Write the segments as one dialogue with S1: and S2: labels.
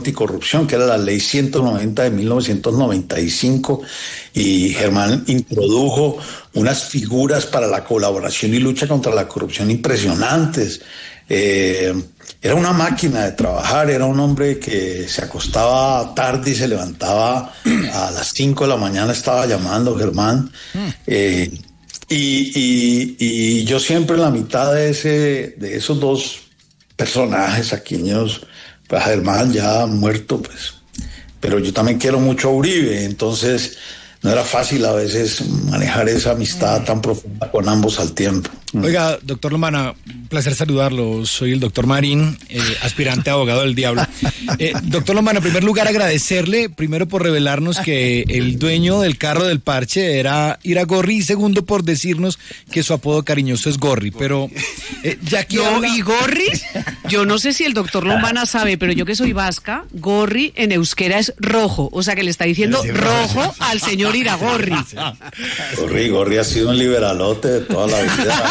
S1: anticorrupción, que era la ley 190 de 1995, y Germán introdujo unas figuras para la colaboración y lucha contra la corrupción impresionantes. Era una máquina de trabajar, era un hombre que se acostaba tarde y se levantaba a las 5 de la mañana, estaba llamando Germán. Y yo siempre en la mitad de esos dos personajes aqueños, pues Germán ya muerto, pues, pero yo también quiero mucho a Uribe, entonces no era fácil a veces manejar esa amistad tan profunda con ambos al tiempo.
S2: Oiga, doctor Lombana, un placer saludarlo. Soy el doctor Marín, aspirante a abogado del diablo. Doctor Lombana, en primer lugar agradecerle, primero por revelarnos que el dueño del carro del parche era Iragorri, y segundo por decirnos que su apodo cariñoso es Gorri, pero ya que
S3: ¿Y Gorri? Yo no sé si el doctor Lombana sabe, pero yo que soy vasca, Gorri en euskera es rojo, o sea que le está diciendo rojo al señor Iragorri.
S1: Gorri ha sido un liberalote de toda la vida.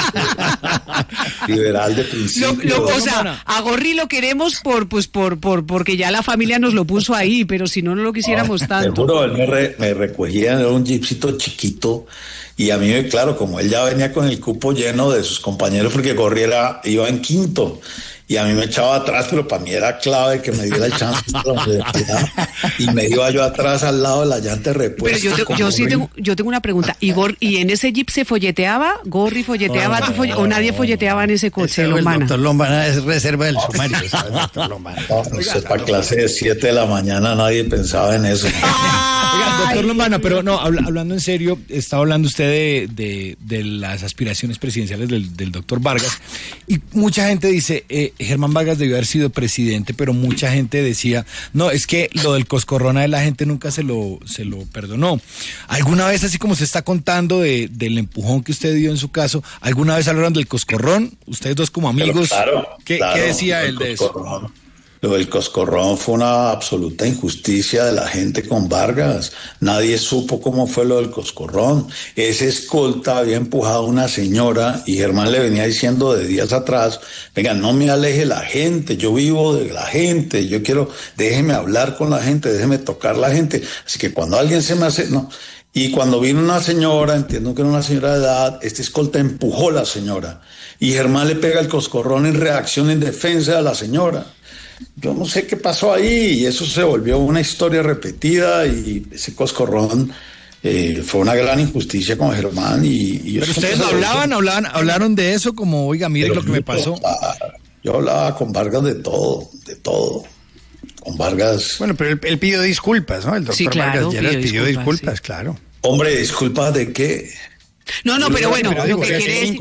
S1: Liberal de principio.
S3: O sea, a Gorri lo queremos porque ya la familia nos lo puso ahí, pero si no lo quisiéramos tanto.
S1: Seguro, él me recogía, era un jeepcito chiquito, y a mí, claro, como él ya venía con el cupo lleno de sus compañeros, porque Gorri iba en quinto, y a mí me echaba atrás, pero para mí era clave que me diera el chance de la universidad, y me iba yo atrás al lado de la llanta de repuesto.
S3: Pero yo tengo una pregunta. ¿Y en ese jeep se folleteaba? ¿Gorri folleteaba? ¿O nadie folleteaba en ese coche, Lombana?
S4: El doctor Lombana es reserva del sumario, ¿sabes, doctor Lombana?
S1: No sé, para clase de 7 de la mañana nadie pensaba en eso.
S2: Oiga, doctor Lombana, pero no, hablando en serio, está hablando usted de las aspiraciones presidenciales del doctor Vargas, y mucha gente dice, Germán Vargas debió haber sido presidente, pero mucha gente decía, no, es que lo del coscorrón a la gente nunca se lo perdonó. ¿Alguna vez, así como se está contando del empujón que usted dio en su caso, alguna vez hablaron del coscorrón? Ustedes dos como amigos,
S1: claro,
S2: ¿qué decía él de eso?
S1: Lo del coscorrón fue una absoluta injusticia de la gente con Vargas. Nadie supo cómo fue lo del coscorrón. Ese escolta había empujado a una señora y Germán le venía diciendo de días atrás, venga, no me aleje la gente, yo vivo de la gente, déjeme hablar con la gente, déjeme tocar la gente. Así que cuando alguien se me hace, no. Y cuando vino una señora, entiendo que era una señora de edad, este escolta empujó a la señora y Germán le pega el coscorrón en reacción, en defensa de la señora. Yo no sé qué pasó ahí, y eso se volvió una historia repetida, y ese coscorrón fue una gran injusticia con Germán.
S2: Pero ustedes no hablaron de eso, como, oiga, mire lo que me pasó.
S1: Yo hablaba con Vargas de todo. Con Vargas.
S4: Bueno, pero él pidió disculpas, ¿no? El doctor
S3: Sí, claro,
S4: Vargas Lleras pidió disculpas,
S3: sí.
S4: Claro.
S1: Hombre, ¿disculpas de qué?
S3: No, pero bueno,
S4: pero
S3: lo que quiere decir...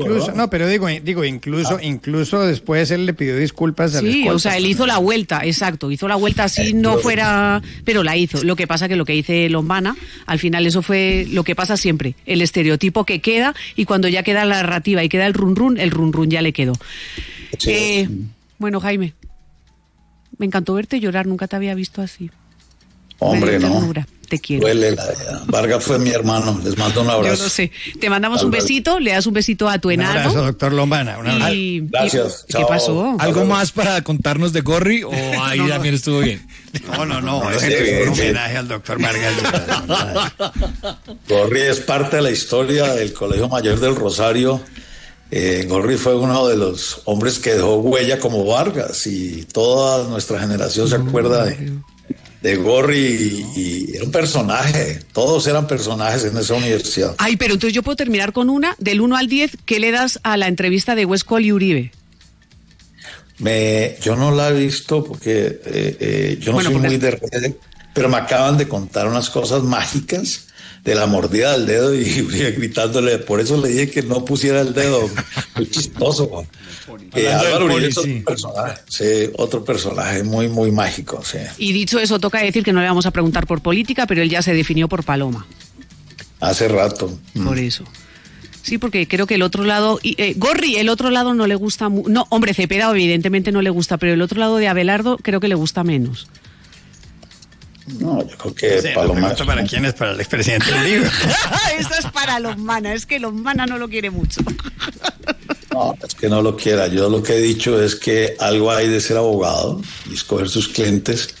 S4: Incluso después él le pidió disculpas al escolta.
S3: Sí, o sea, él hizo la vuelta, exacto, hizo la vuelta así no fuera, pero la hizo. Lo que pasa que lo que dice Lombana, al final eso fue lo que pasa siempre, el estereotipo que queda, y cuando ya queda la narrativa y queda el run ya le quedó.
S1: Sí.
S3: Bueno, Jaime, me encantó verte llorar, nunca te había visto así.
S1: Hombre, no.
S3: Ternura. Te quiero.
S1: Duele Vargas fue mi hermano, les mando un abrazo.
S3: Yo lo sé. Te mandamos un besito, le das un besito a tu enano.
S4: Un abrazo, doctor Lombana.
S1: Gracias.
S3: ¿Qué pasó?
S2: ¿Algo más para contarnos de Gorri, o ahí también estuvo bien?
S4: No, es un homenaje al doctor Vargas Lleras.
S1: Gorri es parte de la historia del Colegio Mayor del Rosario. Gorri fue uno de los hombres que dejó huella como Vargas, y toda nuestra generación se acuerda de Gorri, y era un personaje, todos eran personajes en esa universidad.
S3: Ay, pero entonces yo puedo terminar con una, del 1 al 10, ¿qué le das a la entrevista de Huescol y Uribe?
S1: Yo no la he visto porque yo no soy muy de redes, pero me acaban de contar unas cosas mágicas de la mordida del dedo y Uribe gritándole, por eso le dije que no pusiera el dedo. Muy chistoso. Álvaro Uribe es otro personaje, sí, otro personaje muy, muy mágico. Sí.
S3: Y dicho eso, toca decir que no le vamos a preguntar por política, pero él ya se definió por Paloma.
S1: Hace rato.
S3: Por eso. Sí, porque creo que el otro lado... Gorri, el otro lado no le gusta... No, hombre, Cepeda evidentemente no le gusta, pero el otro lado de Abelardo creo que le gusta menos.
S1: No, yo creo que Paloma...
S4: ¿Para quién es? Para el expresidente del libro.
S3: Eso es para Lombana, es que Lombana no lo quiere mucho.
S1: No, es que no lo quiera. Yo lo que he dicho es que algo hay de ser abogado y escoger sus clientes